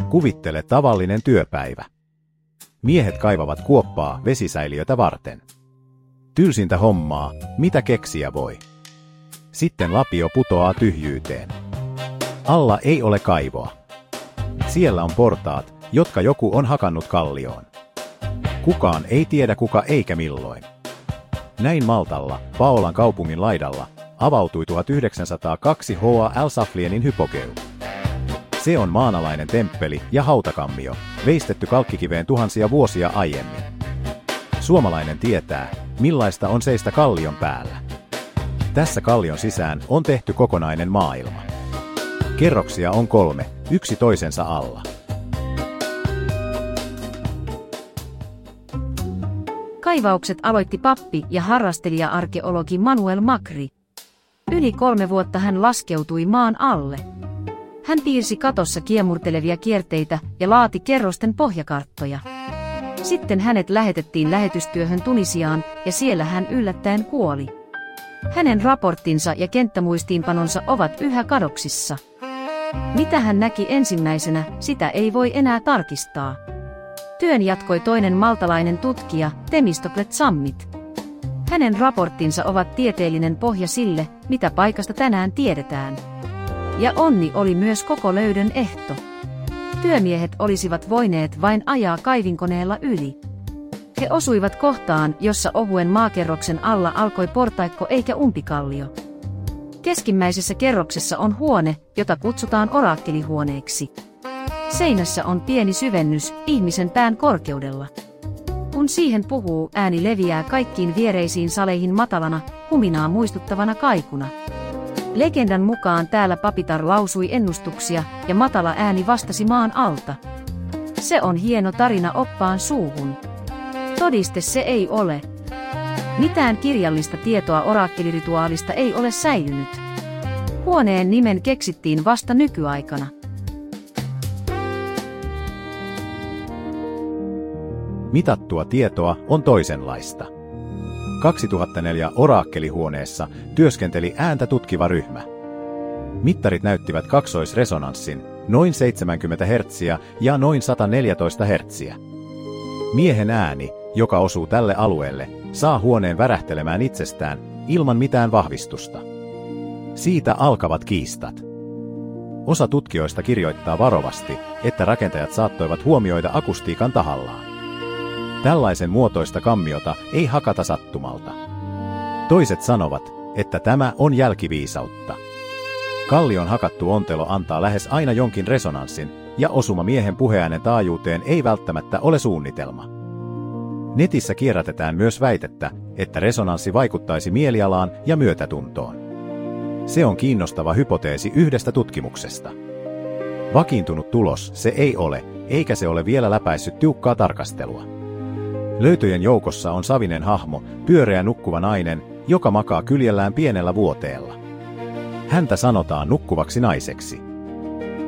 Kuvittele tavallinen työpäivä. Miehet kaivavat kuoppaa vesisäiliötä varten. Tylsintä hommaa, mitä keksiä voi. Sitten lapio putoaa tyhjyyteen. Alla ei ole kaivoa. Siellä on portaat, jotka joku on hakannut kallioon. Kukaan ei tiedä kuka eikä milloin. Näin Maltalla, Paolan kaupungin laidalla, avautui 1902 H.A. Saflienin hypogeu. Se on maanalainen temppeli ja hautakammio, veistetty kalkkikiveen tuhansia vuosia aiemmin. Suomalainen tietää, millaista on seistä kallion päällä. Tässä kallion sisään on tehty kokonainen maailma. Kerroksia on 3, yksi toisensa alla. Kaivaukset aloitti pappi ja harrastelija-arkeologi Manuel Macri. Yli 3 vuotta hän laskeutui maan alle. Hän piirsi katossa kiemurtelevia kierteitä ja laati kerrosten pohjakarttoja. Sitten hänet lähetettiin lähetystyöhön Tunisiaan ja siellä hän yllättäen kuoli. Hänen raporttinsa ja kenttämuistiinpanonsa ovat yhä kadoksissa. Mitä hän näki ensimmäisenä, sitä ei voi enää tarkistaa. Työn jatkoi toinen maltalainen tutkija, Themistokles Tsammit. Hänen raporttinsa ovat tieteellinen pohja sille, mitä paikasta tänään tiedetään. Ja onni oli myös koko löydön ehto. Työmiehet olisivat voineet vain ajaa kaivinkoneella yli. He osuivat kohtaan, jossa ohuen maakerroksen alla alkoi portaikko eikä umpikallio. Keskimmäisessä kerroksessa on huone, jota kutsutaan oraakkelihuoneeksi. Seinässä on pieni syvennys ihmisen pään korkeudella. Kun siihen puhuu, ääni leviää kaikkiin viereisiin saleihin matalana, huminaa muistuttavana kaikuna. Legendan mukaan täällä papitar lausui ennustuksia ja matala ääni vastasi maan alta. Se on hieno tarina oppaan suuhun. Todiste se ei ole. Mitään kirjallista tietoa oraakkelirituaalista ei ole säilynyt. Huoneen nimen keksittiin vasta nykyaikana. Mitattua tietoa on toisenlaista. 2004 oraakkelihuoneessa työskenteli ääntä tutkiva ryhmä. Mittarit näyttivät kaksoisresonanssin, noin 70 Hz ja noin 114 Hz. Miehen ääni, joka osuu tälle alueelle, saa huoneen värähtelemään itsestään, ilman mitään vahvistusta. Siitä alkavat kiistat. Osa tutkijoista kirjoittaa varovasti, että rakentajat saattoivat huomioida akustiikan tahallaan. Tällaisen muotoista kammiota ei hakata sattumalta. Toiset sanovat, että tämä on jälkiviisautta. Kallion hakattu ontelo antaa lähes aina jonkin resonanssin, ja osuma miehen puheäänen taajuuteen ei välttämättä ole suunnitelma. Netissä kierrätetään myös väitettä, että resonanssi vaikuttaisi mielialaan ja myötätuntoon. Se on kiinnostava hypoteesi yhdestä tutkimuksesta. Vakiintunut tulos se ei ole, eikä se ole vielä läpäissyt tiukkaa tarkastelua. Löytöjen joukossa on savinen hahmo, pyöreä nukkuva nainen, joka makaa kyljellään pienellä vuoteella. Häntä sanotaan nukkuvaksi naiseksi.